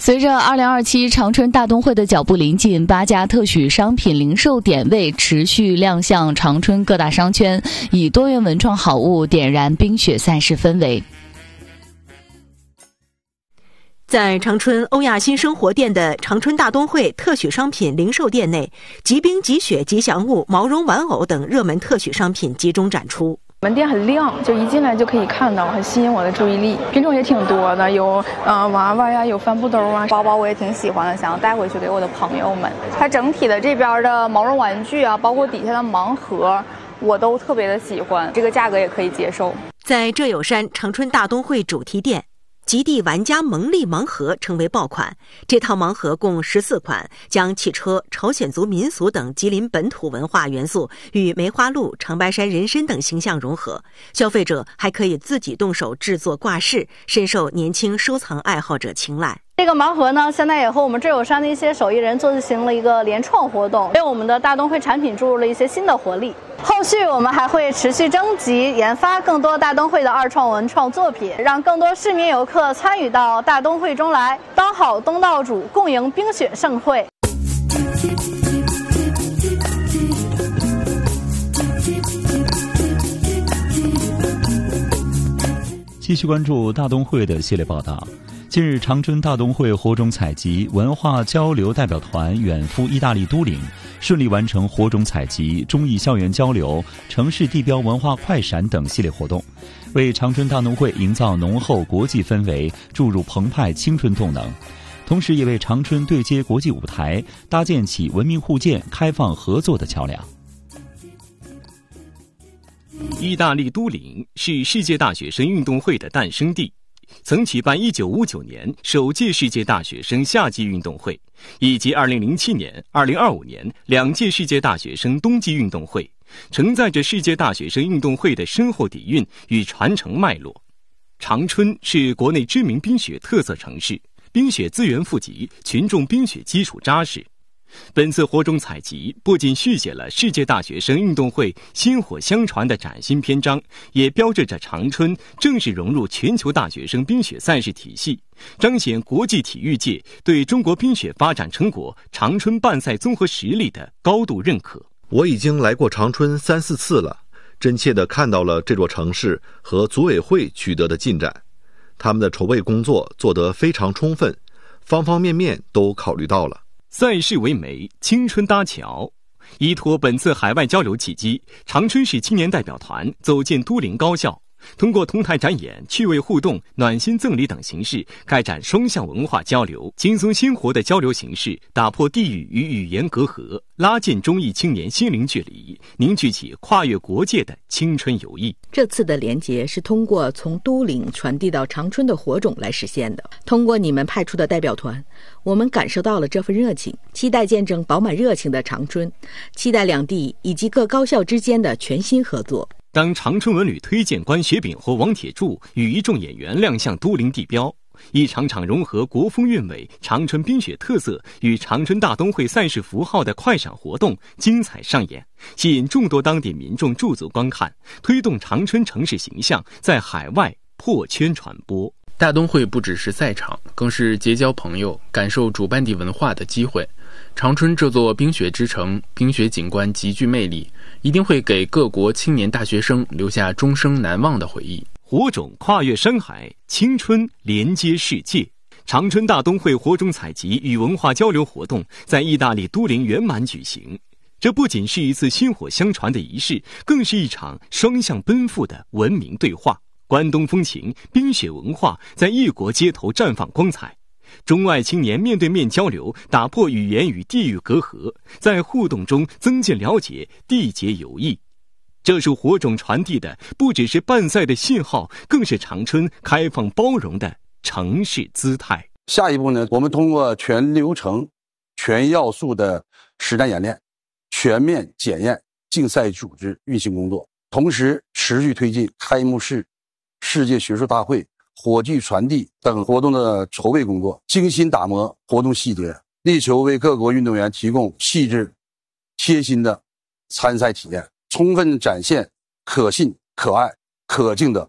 随着2027长春大冬会的脚步临近，8家特许商品零售点位持续亮相长春各大商圈，以多元文创好物点燃冰雪赛事氛围。 在长春欧亚新生活店的长春大冬会特许商品零售店内，极冰极雪吉祥物、毛绒玩偶等热门特许商品集中展出。 门店很亮，就一进来就可以看到，很吸引我的注意力。品种也挺多的，有娃娃呀，有帆布兜啊， 包包我也挺喜欢的，想要带回去给我的朋友们。它整体的这边的毛绒玩具啊，包括底下的盲盒，我都特别的喜欢，这个价格也可以接受。 在浙友山长春大冬会主题店，极地玩家蒙利盲盒成为爆款。这套盲盒共14款，将汽车、朝鲜族民俗等吉林本土文化元素与梅花鹿、长白山人参等形象融合。消费者还可以自己动手制作挂饰，深受年轻收藏爱好者青睐。 这个盲盒呢，现在也和我们浙友山的一些手艺人进行了一个联创活动，为我们的大冬会产品注入了一些新的活力。后续我们还会持续征集研发更多大冬会的二创文创作品，让更多市民游客参与到大冬会中来，当好东道主，共迎冰雪盛会。 继续关注大冬会的系列报道。近日，长春大冬会火种采集文化交流代表团远赴意大利都灵，顺利完成火种采集、中意校园交流、城市地标文化快闪等系列活动，为长春大冬会营造浓厚国际氛围，注入澎湃青春动能，同时也为长春对接国际舞台搭建起文明互鉴、开放合作的桥梁。 意大利都灵是世界大学生运动会的诞生地，曾举办1959年首届世界大学生夏季运动会，以及2007年、2025年2届世界大学生冬季运动会，承载着世界大学生运动会的深厚底蕴与传承脉络。长春是国内知名冰雪特色城市，冰雪资源富集，群众冰雪基础扎实。本次火种采集不仅续写了世界大学生运动会薪火相传的崭新篇章，也标志着长春正式融入全球大学生冰雪赛事体系，彰显国际体育界对中国冰雪发展成果、长春办赛综合实力的高度认可。 我已经来过长春3、4次了，真切地看到了这座城市和组委会取得的进展，他们的筹备工作做得非常充分，方方面面都考虑到了。 赛事为媒，青春搭桥。依托本次海外交流契机，长春市青年代表团走进都灵高校，通过同台展演、趣味互动、暖心赠礼等形式开展双向文化交流，轻松鲜活的交流形式打破地域与语言隔阂，拉近中意青年心灵距离，凝聚起跨越国界的青春友谊。 这次的连结是通过从都灵传递到长春的火种来实现的。通过你们派出的代表团，我们感受到了这份热情，期待见证饱满热情的长春，期待两地以及各高校之间的全新合作。 当长春文旅推荐官薛炳和王铁柱与一众演员亮相都灵地标，一场场融合国风韵味、长春冰雪特色与长春大冬会赛事符号的快闪活动精彩上演，吸引众多当地民众驻足观看，推动长春城市形象在海外破圈传播。 大冬会不只是赛场，更是结交朋友、感受主办地文化的机会。长春这座冰雪之城，冰雪景观极具魅力，一定会给各国青年大学生留下终生难忘的回忆。 火种跨越山海，青春连接世界。长春大冬会火种采集与文化交流活动在意大利都灵圆满举行，这不仅是一次薪火相传的仪式，更是一场双向奔赴的文明对话。关东风情、冰雪文化在异国街头绽放光彩，中外青年面对面交流，打破语言与地域隔阂，在互动中增进了解，缔结友谊。这束火种传递的不只是办赛的信号，更是长春开放包容的城市姿态。 下一步呢，我们通过全流程、全要素的实战演练，全面检验竞赛组织运行工作，同时持续推进开幕式、世界学术大会、火炬传递等活动的筹备工作，精心打磨活动细节，力求为各国运动员提供细致、贴心的参赛体验，充分展现可信、可爱、可敬的